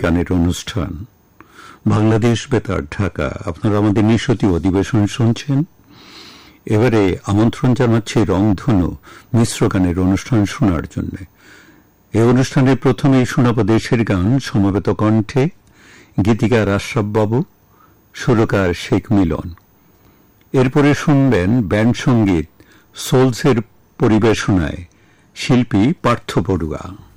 গানের অনুষ্ঠান বাংলাদেশ বেতার ঢাকা। আপনারা আমাদের নিশতি অধিবেশন শুনছেন। এবারে আমন্ত্রণ জানাচ্ছি রংধনু মিশ্র গানের অনুষ্ঠান শোনার জন্য। এই অনুষ্ঠানের প্রথমেই শোনাব দেশের গান সমবেত কণ্ঠে, গীতিকার আশরাফ বাবু, সুরকার শেখ মিলন। এরপরে শুনবেন ব্যান্ড সঙ্গীত সোলসের পরিবেশনায় শিল্পী পার্থ বড়ুয়া।